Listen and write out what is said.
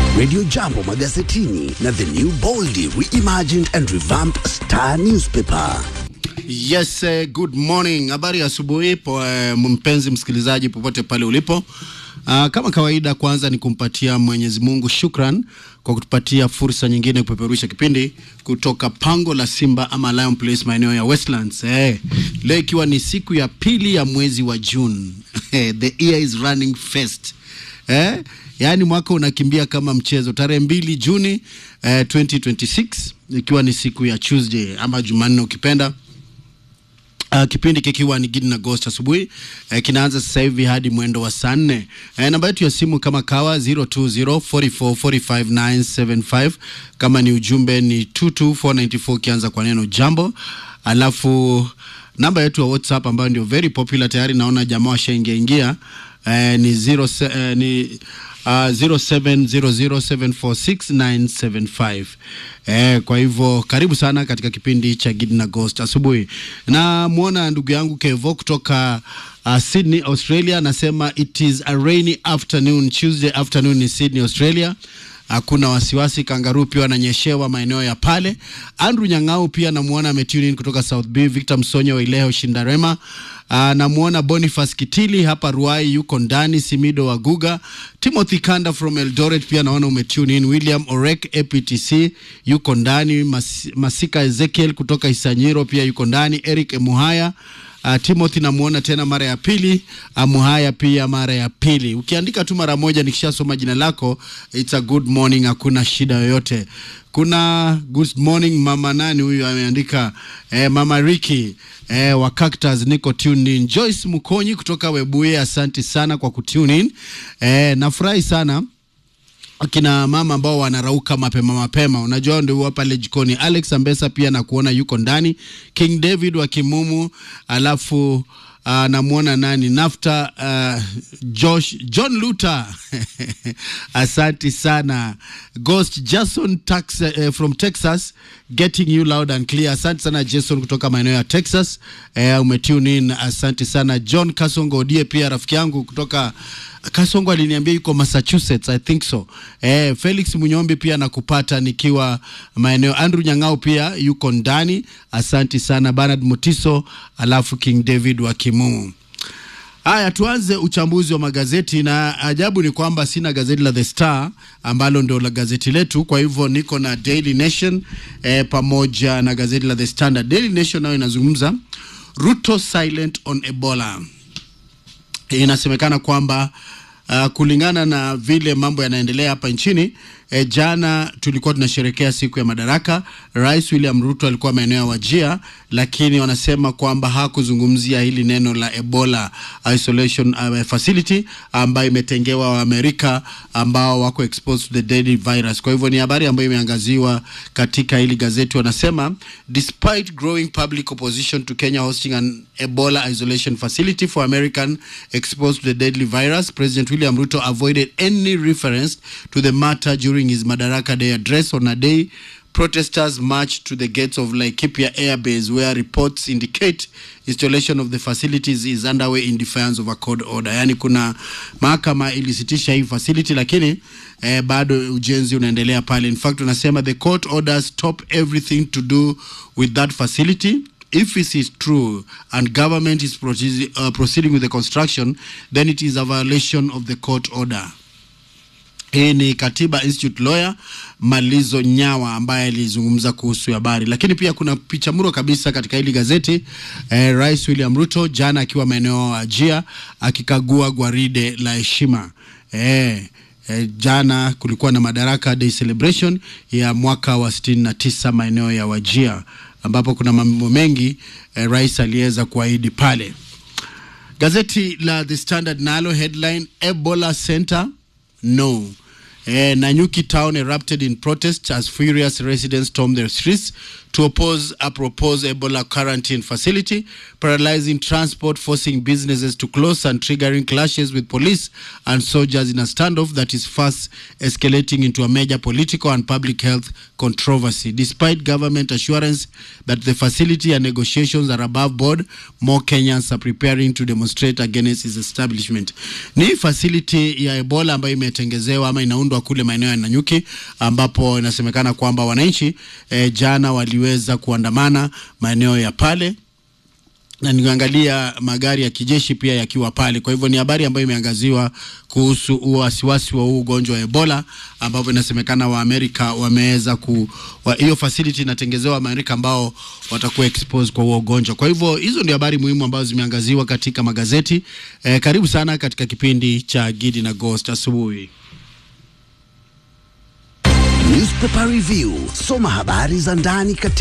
Radio Jambo magazetini na The New Boldly reimagined and revamped Star newspaper. Yes, good morning. Habari asubuhi mpenzi msikilizaji popote pale ulipo. Kama kawaida, kwanza ni kumpatia Mwenyezi Mungu shukran kwa kutupatia fursa nyingine kupeperusha kipindi kutoka pango la Simba ama Lion Place maeneo ya Westlands. Leo ikiwa ni siku ya pili ya mwezi wa June. The year is running fast. Yaani mwaka unakimbia kama mchezo. Tarehe 2 Juni 2026 ikiwa ni siku ya Tuesday ama Jumanne ukipenda. Kipindi kikiwa ni Gideon Agost asubuhi, kinaanza sasa hivi hadi mwendo wa saa 4. Namba yetu ya simu kama kawa 0204445975. Kama ni ujumbe ni 22494 kianza kwa neno jambo. Alafu namba yetu ya WhatsApp ambayo ndio very popular, tayari naona jamaa washaingia ni 0700746975. Kwa hivyo karibu sana katika kipindi cha Gideon Agost asubuhi. Na muona ndugu yangu Kevo kutoka Sydney, Australia, anasema it is a rainy afternoon, Tuesday afternoon in Sydney, Australia. Hakuna wasiwasi, kangaroo pia wananyeshewa maeneo ya pale. Andrew Nyang'au pia namuona ametune in kutoka South Bay. Victor Msonyo wa Ileho Shindarema. Namuona Boniface Kitili hapa Ruai yuko ndani. Simido wa Guga. Timothy Kanda from Eldoret pia naona umetune in. William Orek APTC yuko ndani. Masika Ezekiel kutoka Isanyiro pia yuko ndani. Eric Muhaya. Timothy namuona tena mara ya pili. Muhaya pia mara ya pili. Ukiandika tu mara moja nikishasoma jina lako, it's a good morning, hakuna shida yoyote. Kuna good morning mama nani huyu ameandika, mama Ricky wa Cactus, niko tuned in. Joyce Mukonyi kutoka Webuye, asante sana kwa kutune in. Nafurahi sana akina mama ambao wanarauka mapema. Unajua ndio hapa pale jikoni. Alex Ambesa pia na kuona yuko ndani. King David wa Kimumu, alafu namuona nani Nafta John Luther asante sana. Ghost Jason from Texas, getting you loud and clear. Asante sana Jason kutoka maeneo ya Texas, umetune in, asante sana. John Kasongo Odie pia rafiki yangu kutoka Kasongo aliniambia yuko Massachusetts, I think so. Felix Munyombi pia nakupata nikiwa maeneo. Andrew Nyang'au pia yuko ndani, asante sana. Bernard Mutiso, alafu King David wa Kimumu. Haya, tuanze uchambuzi wa magazeti, na ajabu ni kwamba sina gazeti la The Star ambalo ndio la gazeti letu. Kwa hivyo niko na Daily Nation pamoja na gazeti la The Standard. Daily Nation nayo inazungumza Ruto silent on Ebola. Inasemekana kwamba kulingana na vile mambo yanaendelea hapa nchini, jana tulikuwa tunasherehekea siku ya madaraka. Rais William Ruto alikuwa maeneo ya Wajir, lakini wanasema kwamba hakuzungumzia hili neno la Ebola isolation facility ambayo imetengewa wa Amerika ambao wako exposed to the deadly virus. Kwa hivyo ni habari ambayo imeangaziwa katika hili gazeti. Wanasema despite growing public opposition to Kenya hosting an Ebola isolation facility for American exposed to the deadly virus, President William Ruto avoided any reference to the matter during his Madaraka Day address. On a day, protesters marched to the gates of Laikipia Air Base, where reports indicate installation of the facilities is underway in defiance of a court order. Yani kuna mahakama ilisitisha hii facility, lakini bado ujenzi unaendelea pale. In fact, unasema the court orders stop everything to do with that facility. If it is true and government is proceeding with the construction, then it is a violation of the court order. Hii ni Katiba Institute lawyer Malizo Nyawa ambaye alizungumza kuhusu habari. Lakini pia kuna picha muro kabisa katika hili gazeti. Rais William Ruto jana akiwa maeneo ya Wajir akikagua gwaride la heshima. Jana kulikuwa na Madaraka Day celebration ya mwaka wa 69 maeneo ya Wajir, ambapo kuna mambo mengi rais aliweza kuahidi pale. Gazeti la The Standard nalo headline Ebola Center no. Nanyuki town erupted in protest as furious residents stormed their streets to oppose a proposed Ebola quarantine facility, paralyzing transport, forcing businesses to close and triggering clashes with police and soldiers in a standoff that is fast escalating into a major political and public health controversy. Despite government assurance that the facility and negotiations are above board, more Kenyans are preparing to demonstrate against its establishment. Ni facility ya Ebola ambayo imetengezewa ama inaundwa kule maeneo ya Nanyuki, ambapo inasemekana kwamba wananchi jana waliweza kuandamana maeneo ya pale, na niangalia magari ya kijeshi pia yakiwa pale. Kwa hivyo ni habari ambayo imeangaziwa kuhusu wasiwasi wa ugonjwa wa Ebola, ambapo inasemekana wa Amerika wameweza hiyo facility inatengezewa Amerika ambao watakuwa exposed kwa huo ugonjwa. Kwa hivyo hizo ndio habari muhimu ambazo zimeangaziwa katika magazeti. Karibu sana katika kipindi cha Gidi na Ghost asubuhi. Newspaper Review, soma habari za ndani katika